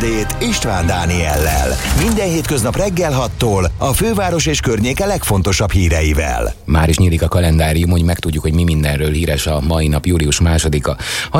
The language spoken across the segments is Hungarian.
Update István Dániellel. Minden hétköznap reggel 6-tól a főváros és környéke legfontosabb híreivel. Már is nyílik a kalendárium, hogy megtudjuk, hogy mi mindenről híres a mai nap, július 2-a.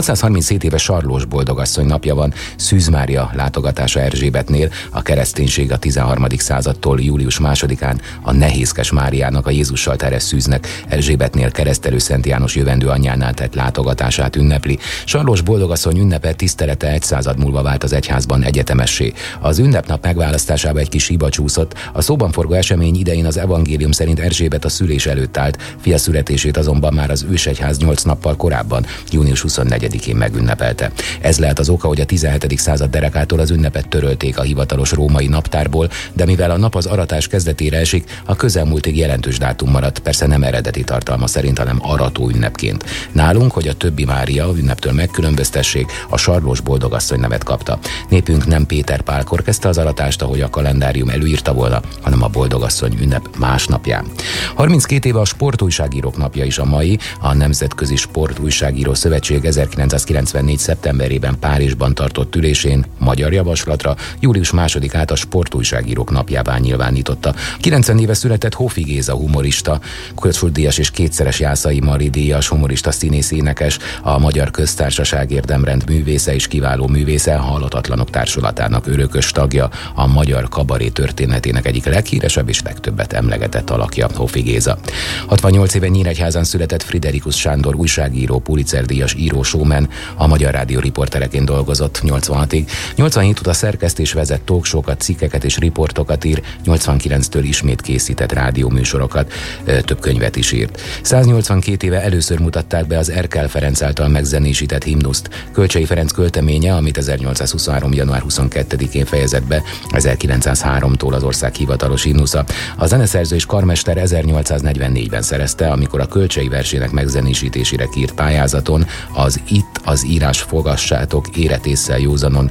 637 éves Sarlós boldogasszony napja van, Szűz Mária látogatása Erzsébetnél, a kereszténység a 13. századtól július 2-án a Nehézkes Máriának, a Jézussal teres szűznek Erzsébetnél keresztelő Szent János jövendő anyjánál tett látogatását ünnepli. Sarlós boldogasszony ünnepe tisztelete egy század múlva vált az egyházban egyetemessé. Az ünnepnap megválasztásába egy kis hiba csúszott, a szóban forgó esemény idején az evangélium szerint Erzsébet a szülés előtt állt, fia születését azonban már az ősegyház 8 nappal korábban, június 24-én megünnepelte. Ez lehet az oka, hogy a 17. század derekától az ünnepet törölték a hivatalos római naptárból, de mivel a nap az aratás kezdetére esik, a közelmúltig jelentős dátum maradt, persze nem eredeti tartalma szerint, hanem arató ünnepként. Nálunk, hogy a többi Mária ünneptől megkülönböztessék, a Sarlós boldogasszony nevet kapta. Népünk nem Péter Pálkor kezdte az aratást, ahogy a kalendárium előírta volna, hanem a boldogasszony ünnep másnapján. 32 éve a Sportújságírók napja is a mai. A Nemzetközi Sportújságíró Szövetség 1994. szeptemberében Párizsban tartott ülésén magyar javaslatra július 2-át a Sportújságírók napjává nyilvánította. 90 éve született Hofi Géza humorista, Kossuth díjas és kétszeres Jászai Mari díjas humorista, színész, énekes, a Magyar Köztársaság érdemrend művésze és kiváló művésze, a Halhatatlanok Társulatának örökös tagja, a magyar kabaré történetének egyik leghíresebb és legtöbbet emlegetett alakja, Hofi Géza. 68 éve Nyíregyházán született Friderikus Sándor újságíró, Pulitzer-díjas író, showman, a Magyar Rádió riportereként dolgozott 86-ig. 87 óta szerkesztés vezet, talkshowokat, cikkeket és riportokat ír, 89-től ismét készített rádióműsorokat, több könyvet is írt. 182 éve először mutatták be az Erkel Ferenc által megzenésített himnuszt. Kölcsey Ferenc költeménye, amit 1823. január 22-én fejezett be, 1903-tól az ország hivatalos himnusza. A zeneszerző és karmester 1844-ben szerezte, amikor a Kölcsey versének megzenésítésére kiírt pályázaton az Itt az írás fogassátok éretésszel józanon